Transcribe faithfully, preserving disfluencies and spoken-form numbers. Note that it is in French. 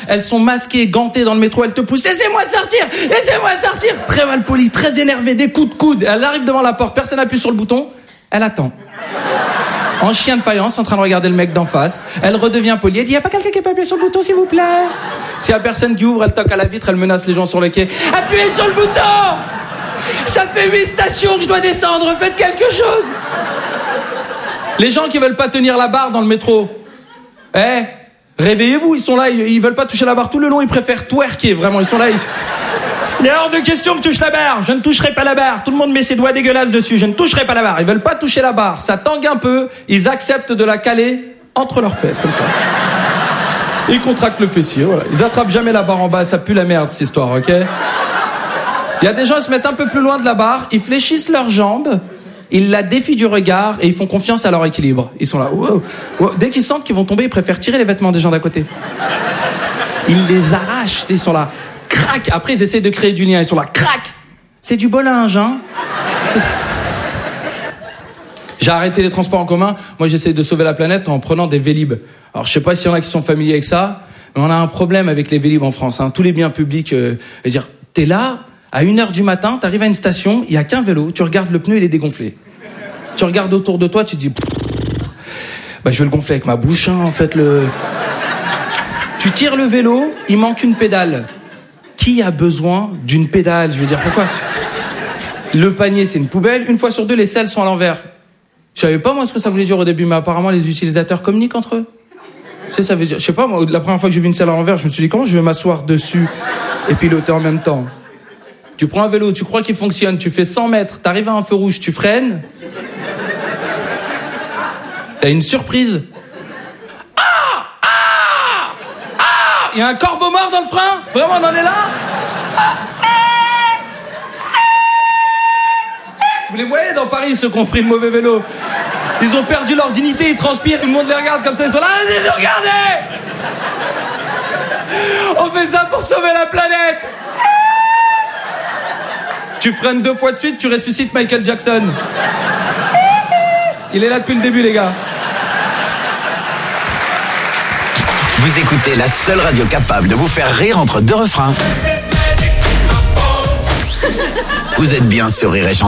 elles sont masquées, gantées dans le métro, elles te poussent. Laissez-moi sortir, laissez-moi sortir. Très mal poli, très énervé, des coups de coude. Elle arrive devant la porte, personne n'appuie sur le bouton. Elle attend. En chien de faïence, en train de regarder le mec d'en face. Elle redevient polie. Elle dit, y a pas quelqu'un qui peut appuyer sur le bouton, s'il vous plaît? S'il y a personne qui ouvre, elle toque à la vitre, elle menace les gens sur le quai. Appuyez sur le bouton! Ça fait huit stations que je dois descendre, faites quelque chose! Les gens qui veulent pas tenir la barre dans le métro. Eh, réveillez-vous, ils sont là, ils, ils veulent pas toucher la barre tout le long, ils préfèrent twerker, vraiment, ils sont là. Ils... Il est hors de question que je touche la barre, je ne toucherai pas la barre. Tout le monde met ses doigts dégueulasses dessus, je ne toucherai pas la barre. Ils veulent pas toucher la barre, ça tangue un peu, ils acceptent de la caler entre leurs fesses, comme ça. Ils contractent le fessier, voilà. Ils attrapent jamais la barre en bas, ça pue la merde cette histoire, ok? Il y a des gens, ils se mettent un peu plus loin de la barre, ils fléchissent leurs jambes, ils la défient du regard et ils font confiance à leur équilibre. Ils sont là, wow, wow. Dès qu'ils sentent qu'ils vont tomber, ils préfèrent tirer les vêtements des gens d'à côté. Ils les arrachent, ils sont là, crac. Après, ils essayent de créer du lien, ils sont là, crac. C'est du beau linge, hein. C'est... J'ai arrêté les transports en commun. Moi, j'essaie de sauver la planète en prenant des Vélib. Alors, je sais pas s'il y en a qui sont familiers avec ça, mais on a un problème avec les Vélib en France. Hein. Tous les biens publics, euh, je veux dire, t'es là, à une heure du matin, t'arrives à une station, il y a qu'un vélo, tu regardes le pneu, il est dégonflé. Tu regardes autour de toi, tu te dis, bah, je vais le gonfler avec ma bouche, hein, en fait, le... Tu tires le vélo, il manque une pédale. Qui a besoin d'une pédale? Je veux dire, pourquoi? Le panier, c'est une poubelle. Une fois sur deux, les selles sont à l'envers. Je savais pas, moi, ce que ça voulait dire au début, mais apparemment, les utilisateurs communiquent entre eux. Tu sais, ça veut dire... Je sais pas, moi, la première fois que j'ai vu une selle à l'envers, je me suis dit, comment je vais m'asseoir dessus et piloter en même temps? Tu prends un vélo, tu crois qu'il fonctionne, tu fais cent mètres, t'arrives à un feu rouge, tu freines. T'as une surprise. Ah! Ah! Ah! Il y a un corbeau mort dans le frein? Vraiment, on en est là? Vous les voyez dans Paris, ceux qui ont pris le mauvais vélo. Ils ont perdu leur dignité, ils transpirent, tout le monde les regarde comme ça, ils sont là, allez, regardez! On fait ça pour sauver la planète! Tu freines deux fois de suite, tu ressuscites Michael Jackson. Il est là depuis le début, les gars. Vous écoutez la seule radio capable de vous faire rire entre deux refrains. Vous êtes bien sur Rire et Chanson.